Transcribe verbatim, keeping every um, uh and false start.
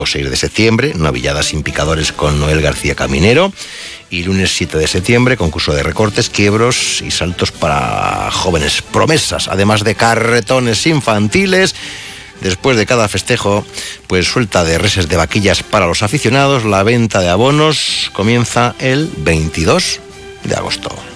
seis de septiembre, novilladas sin picadores con Noel García Caminero. Y lunes siete de septiembre, concurso de recortes, quiebros y saltos para jóvenes promesas, además de carretones infantiles. Después de cada festejo, pues suelta de reses de vaquillas para los aficionados. La venta de abonos comienza el veintidós de agosto.